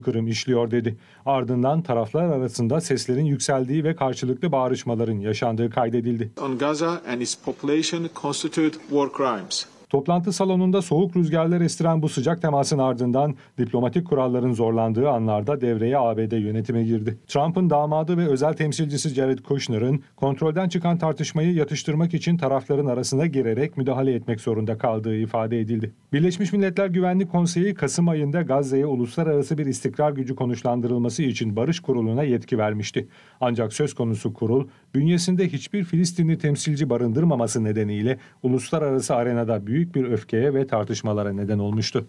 Kırım işliyor dedi. Ardından taraflar arasında seslerin yükseldiği ve karşılıklı bağrışmaların yaşandığı kaydedildi. On Gaza and its population constitute war crimes. Toplantı salonunda soğuk rüzgarlar estiren bu sıcak temasın ardından diplomatik kuralların zorlandığı anlarda devreye ABD yönetimi girdi. Trump'ın damadı ve özel temsilcisi Jared Kushner'ın kontrolden çıkan tartışmayı yatıştırmak için tarafların arasına girerek müdahale etmek zorunda kaldığı ifade edildi. Birleşmiş Milletler Güvenlik Konseyi Kasım ayında Gazze'ye uluslararası bir istikrar gücü konuşlandırılması için Barış Kurulu'na yetki vermişti. Ancak söz konusu kurul bünyesinde hiçbir Filistinli temsilci barındırmaması nedeniyle uluslararası arenada büyük bir öfkeye ve tartışmalara neden olmuştu.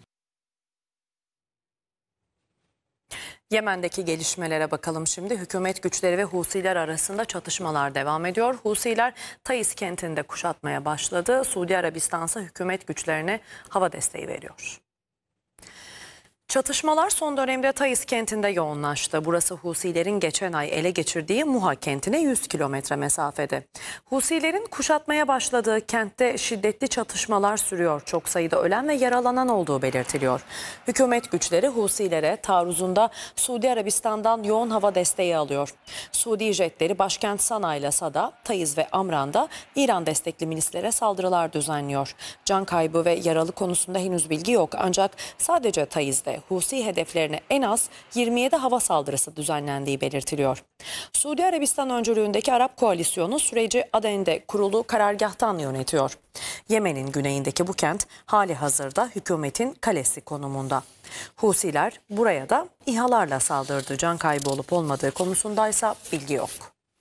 Yemen'deki gelişmelere bakalım şimdi. Hükümet güçleri ve Husiler arasında çatışmalar devam ediyor. Husiler Taiz kentinde kuşatmaya başladı. Suudi Arabistan ise hükümet güçlerine hava desteği veriyor. Çatışmalar son dönemde Taiz kentinde yoğunlaştı. Burası Husilerin geçen ay ele geçirdiği Muha kentine 100 kilometre mesafede. Husilerin kuşatmaya başladığı kentte şiddetli çatışmalar sürüyor. Çok sayıda ölen ve yaralanan olduğu belirtiliyor. Hükümet güçleri Husilere taarruzunda Suudi Arabistan'dan yoğun hava desteği alıyor. Suudi jetleri başkent Sana ile Sada, Taiz ve Amran'da İran destekli milislere saldırılar düzenliyor. Can kaybı ve yaralı konusunda henüz bilgi yok. Ancak sadece Taiz'de Husi hedeflerine en az 27 hava saldırısı düzenlendiği belirtiliyor. Suudi Arabistan öncülüğündeki Arap koalisyonu süreci Aden'de kurulu karargahtan yönetiyor. Yemen'in güneyindeki bu kent hali hazırda hükümetin kalesi konumunda. Husiler buraya da İHA'larla saldırdı. Can kaybı olup olmadığı konusundaysa bilgi yok.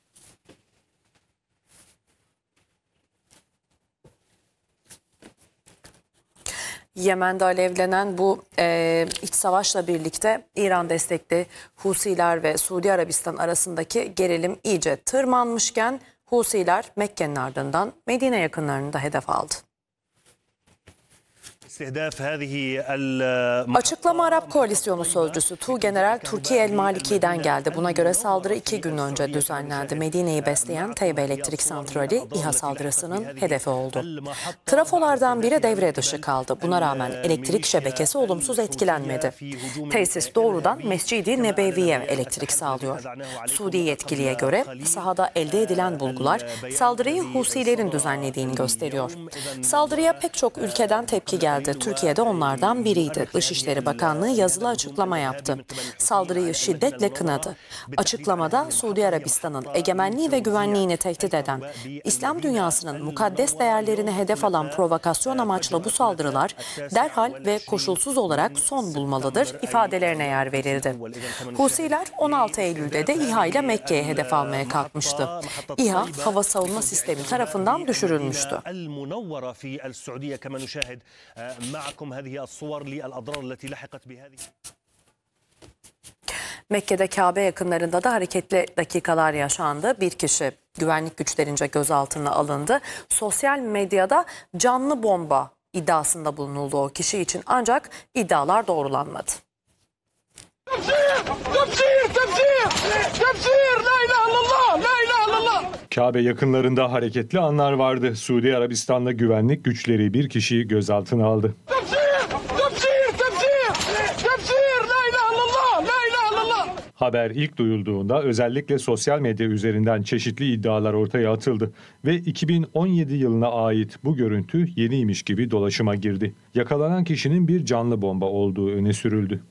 Yemen'de alevlenen bu iç savaşla birlikte İran destekli Husiler ve Suudi Arabistan arasındaki gerilim iyice tırmanmışken Husiler Mekke'nin ardından Medine yakınlarını da hedef aldı. Açıklama Arap Koalisyonu Sözcüsü Tuğgeneral Türkiye El Maliki'den geldi. Buna göre saldırı 2 gün önce düzenlendi. Medine'yi besleyen Teybe Elektrik Santrali İHA saldırısının hedefi oldu. Trafolardan biri devre dışı kaldı. Buna rağmen elektrik şebekesi olumsuz etkilenmedi. Tesis doğrudan Mescid-i Nebevi'ye elektrik sağlıyor. Suudi yetkiliye göre sahada elde edilen bulgular saldırıyı Husilerin düzenlediğini gösteriyor. Saldırıya pek çok ülkeden tepki geldi. Türkiye'de onlardan biriydi. Dışişleri Bakanlığı yazılı açıklama yaptı. Saldırıyı şiddetle kınadı. Açıklamada Suudi Arabistan'ın egemenliği ve güvenliğini tehdit eden, İslam dünyasının mukaddes değerlerini hedef alan provokasyon amaçlı bu saldırılar derhal ve koşulsuz olarak son bulmalıdır ifadelerine yer verildi. Husiler 16 Eylül'de de İHA ile Mekke'ye hedef almaya kalkmıştı. İHA hava savunma sistemi tarafından düşürülmüştü. Mekke'de Kabe yakınlarında da hareketli dakikalar yaşandı. Bir kişi güvenlik güçlerince gözaltına alındı. Sosyal medyada canlı bomba iddiasında bulunuldu o kişi için, ancak iddialar doğrulanmadı. Kabe yakınlarında hareketli anlar vardı. Suudi Arabistan'da güvenlik güçleri bir kişiyi gözaltına aldı. Haber ilk duyulduğunda özellikle sosyal medya üzerinden çeşitli iddialar ortaya atıldı ve 2017 yılına ait bu görüntü yeniymiş gibi dolaşıma girdi. Yakalanan kişinin bir canlı bomba olduğu öne sürüldü.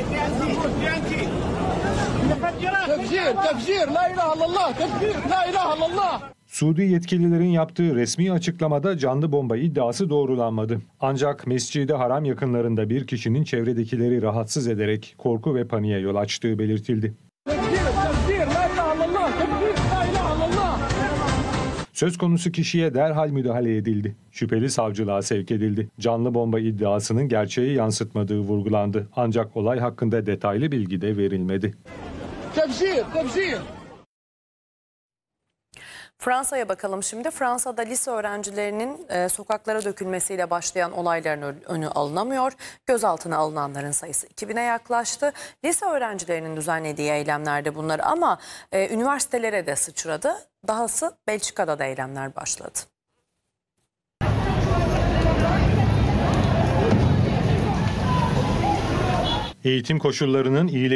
Suudi yetkililerin yaptığı resmi açıklamada canlı bomba iddiası doğrulanmadı. Ancak Mescid-i Haram yakınlarında bir kişinin çevredekileri rahatsız ederek korku ve paniğe yol açtığı belirtildi. Söz konusu kişiye derhal müdahale edildi. Şüpheli savcılığa sevk edildi. Canlı bomba iddiasının gerçeği yansıtmadığı vurgulandı. Ancak olay hakkında detaylı bilgi de verilmedi. Fransa'ya bakalım şimdi. Fransa'da lise öğrencilerinin sokaklara dökülmesiyle başlayan olayların önü alınamıyor. Gözaltına alınanların sayısı 2000'e yaklaştı. Lise öğrencilerinin düzenlediği eylemlerde bunlar, ama üniversitelere de sıçradı. Dahası Belçika'da da eylemler başladı. Eğitim koşullarının